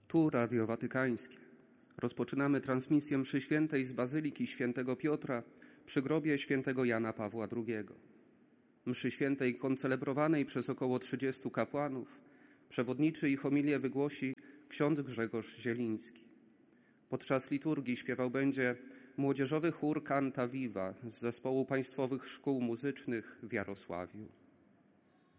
Tu Radio Watykańskie. Rozpoczynamy transmisję mszy świętej z Bazyliki Świętego Piotra przy grobie świętego Jana Pawła II. Mszy świętej koncelebrowanej przez około 30 kapłanów przewodniczy i homilię wygłosi ksiądz Grzegorz Zieliński. Podczas liturgii śpiewał będzie młodzieżowy chór Canta Viva z Zespołu Państwowych Szkół Muzycznych w Jarosławiu.